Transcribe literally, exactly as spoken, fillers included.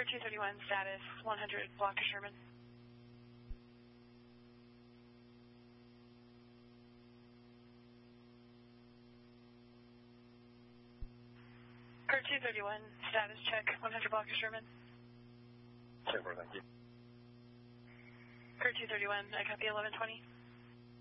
two thirty-one, status one hundred, block to Sherman. Kurt two thirty-one, status check, one hundred, block to Sherman. Check for thank you. Kurt two thirty-one, I copy eleven twenty.